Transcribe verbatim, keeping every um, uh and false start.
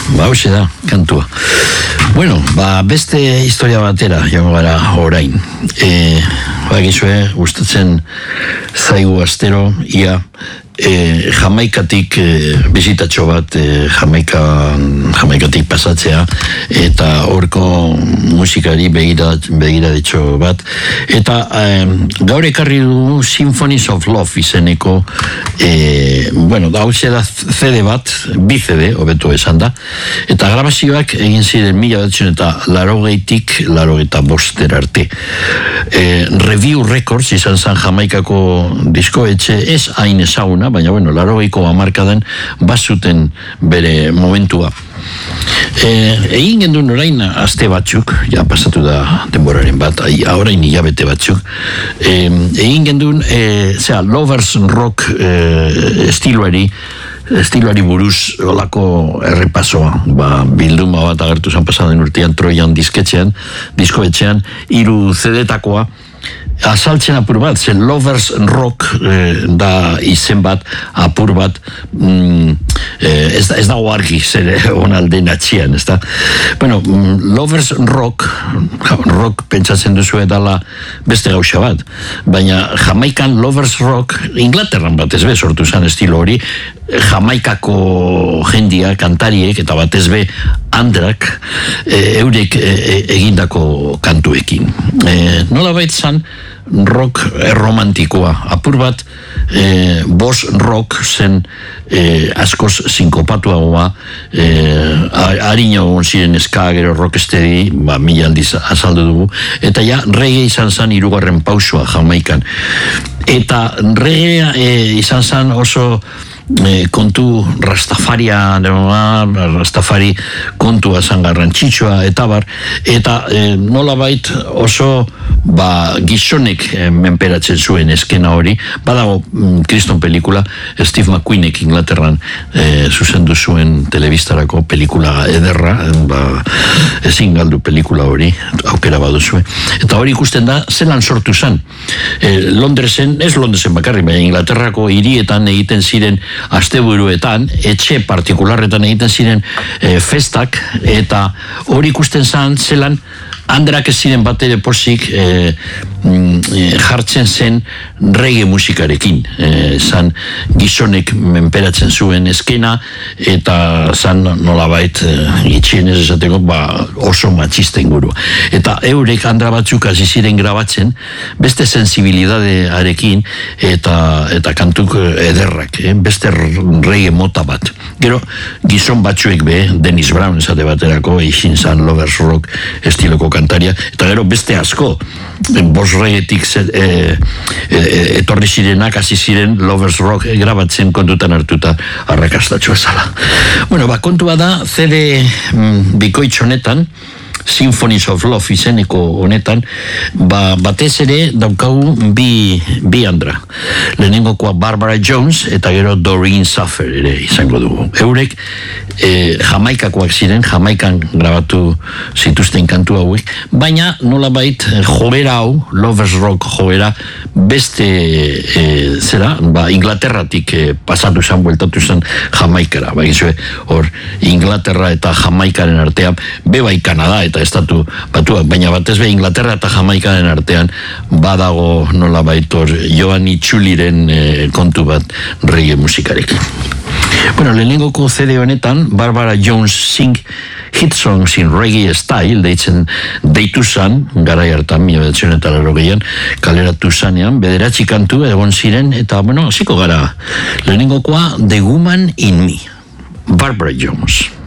ba, hoxe da, kantua. Bueno, ba, beste historia batera, jango gara orain. E, ba, gizue, gustatzen zaigu astero, ia, e, Jamaikatik e, bizitatxo bat, e, Jamaika, Jamaikatik pasatzea, eta horko musikari begira, begira ditxo bat, eta e, gaur ekarri du Symphonies of Love izeneko, e, bueno, da, hau da C D bat, bi C D, hobeto esan da, eta grabazioak egin ziren mila batzen eta larogeitik, larogeita boster arte. E, Review Records izan zan Jamaikako diskoetxe, ez hain ezaguna, baina, bueno, larogeiko hamarkadan bazuten bere momentua. E, egin gendun orain aste batzuk, ja pasatu da denboraren bat, orain hilabete batzuk, e, egin gendun, e, zera, Lovers Rock e, estiloari, estiloari buruz olako errepasoa, ba, bilduma bat agertu zan pasaden urtean Troian disketxean, diskoetxean, hiru C D-takoa, azaltzen apur bat, zen Lovers Rock eh, da izen bat, apur bat, mm, eh, ez, ez dago argi zer onalden atxian, ez da? Bueno, mm, Lovers Rock, rock pentsatzen duzu edala beste gauza bat, baina Jamaikan Lovers Rock, Inglaterran bat ez be, sortu zen estilo hori, Jamaikako jendia, kantariek, eta batez be andrak, e, eurek e, egindako kantuekin. E, nola baitzan, rock romantikoa, apur bat, e, boss rock zen e, askoz sinkopatuagoa, e, harina egon ziren ska, gero rocksteady, ba, mila aldiz azaldu dugu, eta ja, reggae izan zen hirugarren pausua Jamaikan. Eta reggae e, izan zen oso E, kontu Rastafaria, Rastafari kontua zan garrantzitsua, eta bar, eta e, nola bait oso ba, gizonek e, menperatzen zuen eskena hori, badago mm, kriston pelikula, Steve McQueenek Inglaterran e, zuzendu zuen telebistarako pelikula ederra, ba, ezin galdu pelikula hori, aukera baduzue, eta hori ikusten da, zelan sortu zen, e, Londresen, ez Londresen bakarri, baina Inglaterrako hirietan egiten ziren asteburuetan, etxe partikularretan egiten ziren e, festak, eta hori ikusten zan zelan andrak ez ziren bat ere posik e, e, jartzen zen reggae musikarekin. E, zan gizonek menperatzen zuen eskena, eta zan nolabait e, itxien ez esateko ba, oso matxista inguru. Eta eurek andra batzuk hasi ziren grabatzen, beste sensibilidadearekin, eta, eta kantuk ederrak, eh? Beste reggae mota bat. Gero, gizon batzuek be, Dennis Brown esate baterako, eixin zan Lovers Rock estiloko kantaria, eta gero beste asko, bost reggaetik e, e, etorri zirenak, hasi ziren Lovers Rock grabatzen kontutan hartuta arrakastatxo ezala. Bueno, ba, kontua da, C D mm, bikoitz honetan, Symphonies of Love izeneko honetan, ba, batez ere daukagu bi, bi andra. Lehenengokoa Barbara Jones eta gero Doreen Saffer ere izango dugu. Eurek e, Jamaikakoak ziren, Jamaikan grabatu zituzten kantu hauek, baina nolabait joera hau, Lovers Rock joera, beste e, zera, ba, Inglaterratik e, pasatu zen, bueltatu zen Jamaikara. Ba, gizue, hor, Inglaterra eta Jamaikaren artean, bebai Kanada eta estatu batuak, baina batez be Inglaterra eta Jamaikaren artean badago nola baitor Joan Itxuliren e, kontu bat reggae musikarekin. Bueno, lehenengoko C D honetan Barbara Jones Sing Hit Songs in Reggae Style deitzen deitu zan, garai hartan mila bederatziehun eta laurogeian kaleratu zanean, bederatzi kantu egon ziren, eta bueno, hasiko gara lehenengokoa The Woman in Me, Barbara Jones.